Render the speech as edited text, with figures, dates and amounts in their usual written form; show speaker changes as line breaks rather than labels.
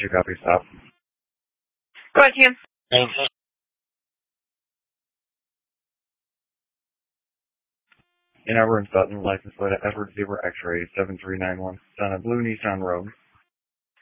2 copy, stop.
Go ahead, Cam.
In our room, Sutton, license plate Edward Zebra X-ray 7391, on a blue Nissan Rogue.